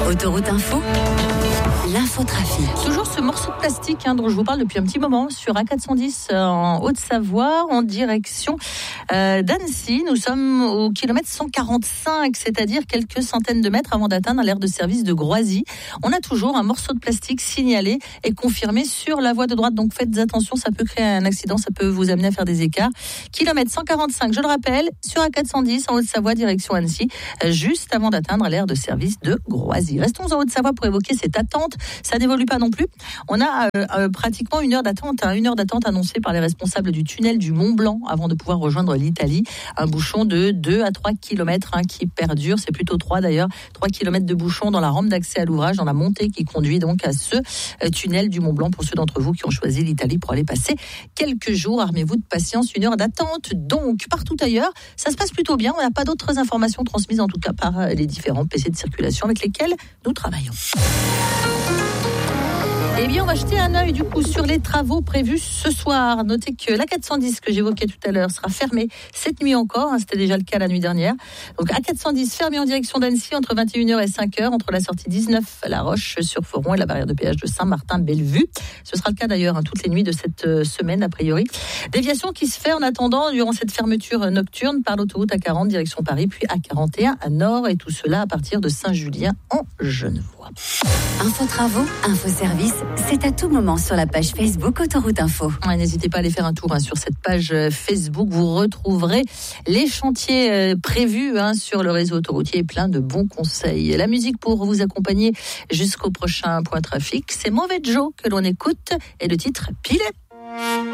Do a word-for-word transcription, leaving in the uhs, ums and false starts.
Autoroute Info, l'infotrafic. Toujours ce morceau de plastique hein, dont je vous parle depuis un petit moment sur A quatre cent dix en Haute-Savoie en direction euh, d'Annecy. Nous sommes au kilomètre cent quarante-cinq, c'est-à-dire quelques centaines de mètres avant d'atteindre l'aire de service de Groisy. On a toujours un morceau de plastique signalé et confirmé sur la voie de droite. Donc faites attention, ça peut créer un accident, ça peut vous amener à faire des écarts. Kilomètre cent quarante-cinq, je le rappelle, sur A quatre cent dix en Haute-Savoie direction Annecy, juste avant d'atteindre l'aire de service de Groisy. Restons en Haute-Savoie pour évoquer cette attente. Ça n'évolue pas non plus. On a euh, euh, pratiquement une heure d'attente, hein, une heure d'attente annoncée par les responsables du tunnel du Mont Blanc avant de pouvoir rejoindre l'Italie. Un bouchon de deux à trois kilomètres hein, qui perdure. C'est plutôt trois d'ailleurs. trois kilomètres de bouchon dans la rampe d'accès à l'ouvrage, dans la montée qui conduit donc à ce euh, tunnel du Mont Blanc. Pour ceux d'entre vous qui ont choisi l'Italie pour aller passer quelques jours, armez-vous de patience. Une heure d'attente donc. Partout ailleurs, ça se passe plutôt bien. On n'a pas d'autres informations transmises en tout cas par euh, les différents P C de circulation avec lesquels nous travaillons. Eh bien, on va jeter un œil du coup sur les travaux prévus ce soir. Notez que l'A quatre cent dix que j'évoquais tout à l'heure sera fermée cette nuit encore. Hein, c'était déjà le cas la nuit dernière. Donc A quatre cent dix fermée en direction d'Annecy entre vingt et une heures et cinq heures entre la sortie dix-neuf La Roche-sur-Foron et la barrière de péage de Saint-Martin-Bellevue. Ce sera le cas d'ailleurs hein, toutes les nuits de cette euh, semaine a priori. Déviation qui se fait en attendant durant cette fermeture nocturne par l'autoroute A quarante direction Paris puis A quarante et un à Nord et tout cela à partir de Saint-Julien en Genevois. Info travaux, info service, c'est à tout moment sur la page Facebook Autoroute Info. Ouais, n'hésitez pas à aller faire un tour hein, sur cette page Facebook. Vous retrouverez les chantiers euh, prévus hein, sur le réseau autoroutier et plein de bons conseils. La musique pour vous accompagner jusqu'au prochain point trafic, c'est Mauvais Joe que l'on écoute et le titre Pilet.